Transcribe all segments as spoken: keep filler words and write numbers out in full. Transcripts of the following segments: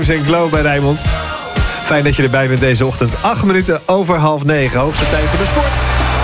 en Glow bij Rijnmond. Fijn dat je erbij bent deze ochtend. Acht minuten over half negen. Hoogste tijd voor de sport.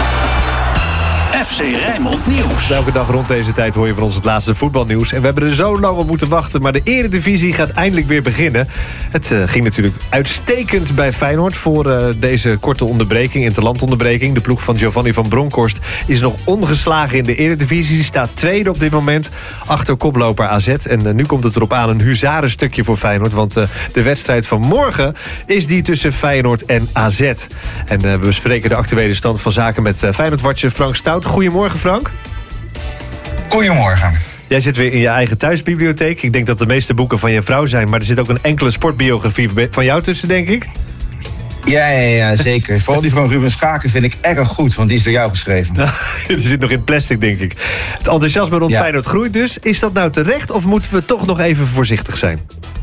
F C Rijnmond Nieuws. Elke dag rond deze tijd hoor je van ons het laatste voetbalnieuws. En we hebben er zo lang op moeten wachten. Maar de Eredivisie gaat eindelijk weer beginnen. Het uh, ging natuurlijk uitstekend bij Feyenoord voor uh, deze korte onderbreking, interlandonderbreking. De ploeg van Giovanni van Bronckhorst is nog ongeslagen in de Eredivisie. Staat tweede op dit moment achter koploper A Z. En uh, nu komt het erop aan een huzarenstukje voor Feyenoord. Want uh, de wedstrijd van morgen is die tussen Feyenoord en A Z. En uh, we bespreken de actuele stand van zaken met uh, Feyenoord-watcher Frank Stout. Goedemorgen, Frank. Goedemorgen. Jij zit weer in je eigen thuisbibliotheek. Ik denk dat de meeste boeken van je vrouw zijn, maar er zit ook een enkele sportbiografie van jou tussen, denk ik. Ja, ja, ja, zeker. Vooral die van Ruben Schaken vind ik erg goed, want die is door jou geschreven. Die zit nog in plastic, denk ik. Het enthousiasme rond ja. Feyenoord groeit dus. Is dat nou terecht of moeten we toch nog even voorzichtig zijn?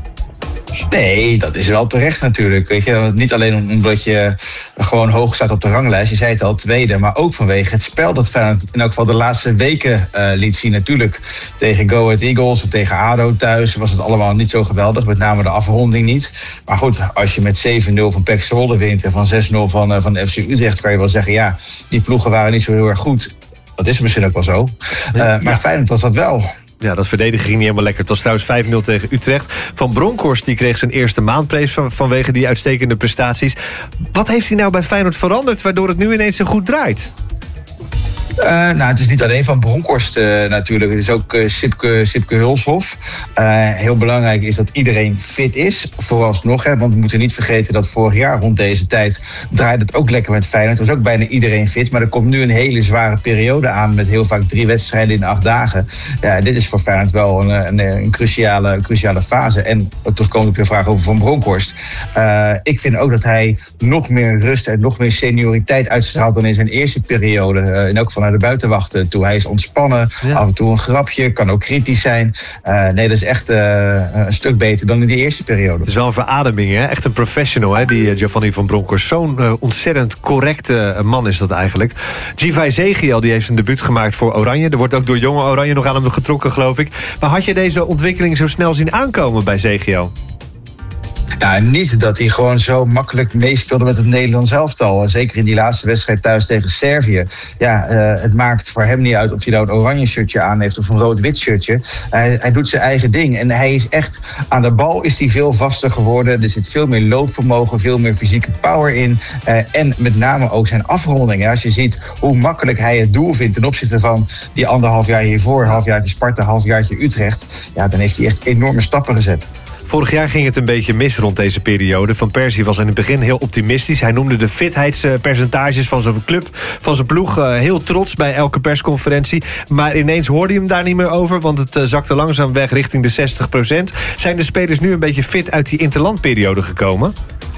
Nee, dat is wel terecht natuurlijk. Weet je, niet alleen omdat je gewoon hoog staat op de ranglijst. Je zei het al, tweede. Maar ook vanwege het spel dat Feyenoord in elk geval de laatste weken uh, liet zien. Natuurlijk tegen Go Ahead Eagles en tegen A D O thuis was het allemaal niet zo geweldig. Met name de afronding niet. Maar goed, als je met zeven nul van P E C Zwolle wint en van zes nul van, uh, van F C Utrecht, kan je wel zeggen, ja, die ploegen waren niet zo heel erg goed. Dat is misschien ook wel zo. Uh, maar ja. Feyenoord was dat wel. Ja, dat verdedigen ging niet helemaal lekker. Het was trouwens vijf nul tegen Utrecht. Van Bronckhorst die kreeg zijn eerste maandprijs van, vanwege die uitstekende prestaties. Wat heeft hij nou bij Feyenoord veranderd, waardoor het nu ineens zo goed draait? Uh, nou, het is niet alleen van Bronckhorst uh, natuurlijk. Het is ook uh, Sipke, Sipke Hulshof. Uh, heel belangrijk is dat iedereen fit is. Vooralsnog, hè, want we moeten niet vergeten dat vorig jaar rond deze tijd draaide het ook lekker met Feyenoord. Er was ook bijna iedereen fit. Maar er komt nu een hele zware periode aan met heel vaak drie wedstrijden in acht dagen. Ja, dit is voor Feyenoord wel een, een, een cruciale, cruciale fase. En terugkomend op je vraag over Van Bronckhorst. Uh, ik vind ook dat hij nog meer rust en nog meer senioriteit uitstraalt dan in zijn eerste periode. Uh, in elk geval naar de buitenwachten toe. Hij is ontspannen, ja. Af en toe een grapje, kan ook kritisch zijn. Uh, nee, dat is echt uh, een stuk beter dan in die eerste periode. Het is wel een verademing, hè? Echt een professional, hè? Die Giovanni van Bronckhorst. Zo'n uh, ontzettend correcte man is dat eigenlijk. Givay Zegiel, die heeft een debuut gemaakt voor Oranje. Er wordt ook door jonge Oranje nog aan hem getrokken, geloof ik. Maar had je deze ontwikkeling zo snel zien aankomen bij Zegiel? Ja, niet dat hij gewoon zo makkelijk meespeelde met het Nederlands elftal. Zeker in die laatste wedstrijd thuis tegen Servië. Ja, uh, het maakt voor hem niet uit of hij nou een oranje shirtje aan heeft of een rood-wit shirtje. Hij, hij doet zijn eigen ding. En hij is echt, aan de bal is hij veel vaster geworden. Er zit veel meer loopvermogen, veel meer fysieke power in. Uh, en met name ook zijn afronding. Ja, als je ziet hoe makkelijk hij het doel vindt ten opzichte van die anderhalf jaar hiervoor, halfjaartje Sparta, halfjaartje Utrecht. Ja, dan heeft hij echt enorme stappen gezet. Vorig jaar ging het een beetje mis rond deze periode. Van Persie was in het begin heel optimistisch. Hij noemde de fitheidspercentages van zijn club, van zijn ploeg, heel trots bij elke persconferentie. Maar ineens hoorde je hem daar niet meer over, want het zakte langzaam weg richting de zestig procent. Zijn de spelers nu een beetje fit uit die interlandperiode gekomen?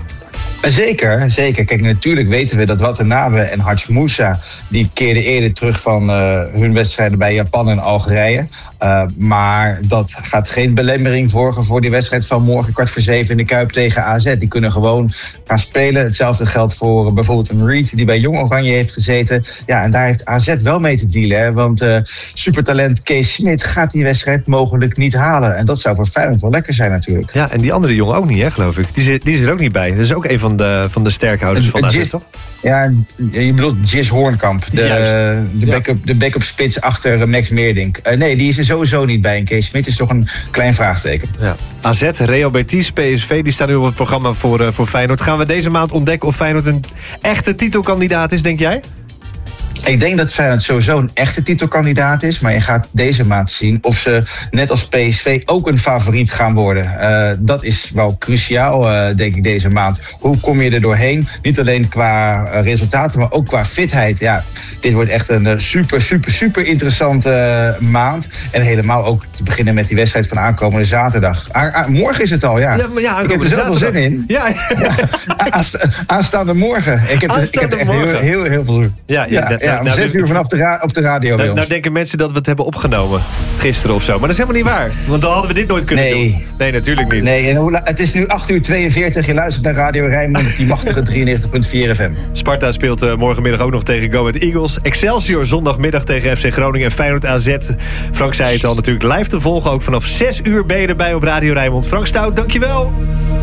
Zeker, zeker. Kijk, natuurlijk weten we dat Watanabe en Hadj Moussa, die keerden eerder terug van uh, hun wedstrijden bij Japan en Algerije. Uh, maar dat gaat geen belemmering vormen voor die wedstrijd van morgen kwart voor zeven in de Kuip tegen A Z. Die kunnen gewoon gaan spelen. Hetzelfde geldt voor uh, bijvoorbeeld een Reed die bij Jong Oranje heeft gezeten. Ja, en daar heeft A Z wel mee te dealen. Hè? Want uh, supertalent Kees Smit gaat die wedstrijd mogelijk niet halen. En dat zou voor Feyenoord wel lekker zijn natuurlijk. Ja, en die andere jongen ook niet, hè, geloof ik. Die zit, die zit er ook niet bij. Dat is ook een van de, van de sterkhouders van A Z, toch? Ja, je bedoelt Jis Hoornkamp. De, de, backup, de backup spits achter Max Meerdink. Uh, nee, die is er sowieso niet bij. En Kees Smit is toch een klein vraagteken. Ja. A Z, Real Betis, P S V, die staan nu op het programma voor, uh, voor Feyenoord. Gaan we deze maand ontdekken of Feyenoord een echte titelkandidaat is, denk jij? Ik denk dat Feyenoord sowieso een echte titelkandidaat is. Maar je gaat deze maand zien of ze net als P S V ook een favoriet gaan worden. Uh, dat is wel cruciaal, uh, denk ik, deze maand. Hoe kom je er doorheen? Niet alleen qua resultaten, maar ook qua fitheid. Ja, dit wordt echt een super, super, super interessante uh, maand. En helemaal ook te beginnen met die wedstrijd van aankomende zaterdag. A- a- morgen is het al, ja. ja, maar ja ik heb er zelf wel zin in. Ja, ja. Aansta- aanstaande morgen. Ik heb, aanstaande ik heb er echt morgen. heel, heel, heel veel zin. Ja, ja, ja, dat, ja, om nou, zes uur vanaf de ra- op de radio. Nou, nou denken mensen dat we het hebben opgenomen gisteren of zo. Maar dat is helemaal niet waar. Want dan hadden we dit nooit kunnen nee. doen. Nee, natuurlijk niet. Nee, en hoe la- het is nu acht uur tweeënveertig. Je luistert naar Radio Rijnmond, die machtige drieënnegentig komma vier F M. Sparta speelt uh, morgenmiddag ook nog tegen Go Ahead Eagles. Excelsior zondagmiddag tegen F C Groningen en Feyenoord A Z. Frank zei het al, natuurlijk live te volgen. Ook vanaf zes uur ben je erbij op Radio Rijnmond. Frank Stout, dankjewel.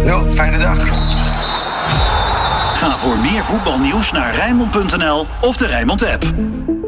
Jo, fijne dag. Ga voor meer voetbalnieuws naar Rijnmond punt n l of de Rijnmond app.